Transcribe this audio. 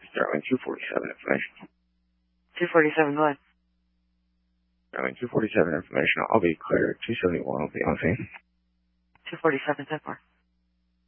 Starling 247 information. 247, go ahead. Starling 247 information. I'll be clear. 271 will be on scene. 247, 10-4.